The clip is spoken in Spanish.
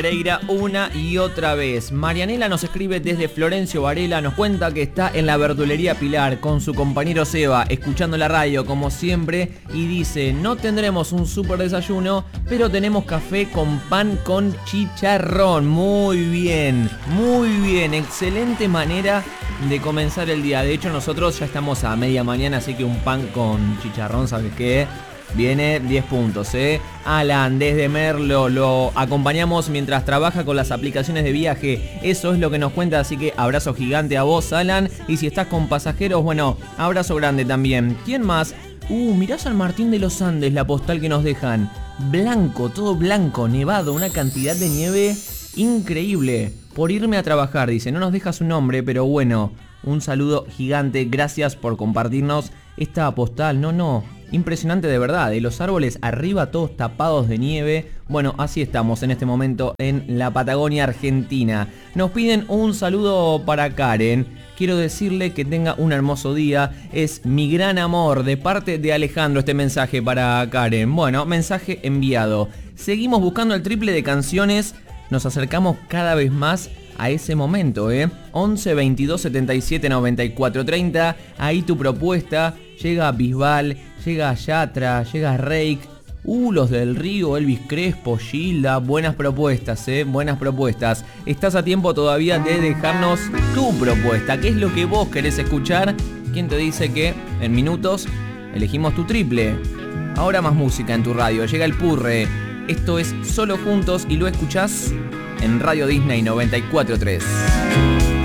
Pereira una y otra vez. Marianela nos escribe desde Florencio Varela, nos cuenta que está en la verdulería Pilar con su compañero Seba, escuchando la radio como siempre, y dice: no tendremos un super desayuno, pero tenemos café con pan con chicharrón. Muy bien, excelente manera de comenzar el día. De hecho, nosotros ya estamos a media mañana, así que un pan con chicharrón, ¿sabes qué? Viene 10 puntos, Alan, desde Merlo, lo acompañamos mientras trabaja con las aplicaciones de viaje. Eso es lo que nos cuenta, así que abrazo gigante a vos, Alan. Y si estás con pasajeros, bueno, abrazo grande también. ¿Quién más? Mirá San Martín de los Andes, la postal que nos dejan. Blanco, todo blanco, nevado, una cantidad de nieve increíble. Por irme a trabajar, dice, no nos deja su nombre, pero bueno, un saludo gigante. Gracias por compartirnos esta postal. No, impresionante de verdad, los árboles arriba todos tapados de nieve. Bueno, así estamos en este momento en la Patagonia Argentina. Nos piden un saludo para Karen. Quiero decirle que tenga un hermoso día. Es mi gran amor, de parte de Alejandro este mensaje para Karen. Bueno, mensaje enviado. Seguimos buscando el triple de canciones. Nos acercamos cada vez más a ese momento, 11 22 77 94 30. Ahí tu propuesta. Llega Bisbal, llega Yatra, llega Reik, Los del Río, Elvis Crespo, Gilda. Buenas propuestas, buenas propuestas. Estás a tiempo todavía de dejarnos tu propuesta. ¿Qué es lo que vos querés escuchar? ¿Quién te dice que en minutos elegimos tu triple? Ahora más música en tu radio. Llega el Purre. Esto es Solo Juntos y lo escuchás en Radio Disney 94.3.